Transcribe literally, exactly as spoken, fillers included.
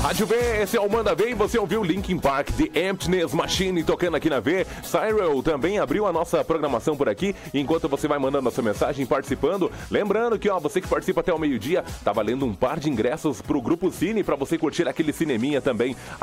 Rádio V, esse é o Manda V e você ouviu Linkin Park, The Emptiness Machine tocando aqui na V. Cyril também abriu a nossa programação por aqui, enquanto você vai mandando a sua mensagem, participando. Lembrando que, ó, você que participa até o meio-dia, tá valendo um par de ingressos pro Grupo Cine, pra você curtir aquele cineminha também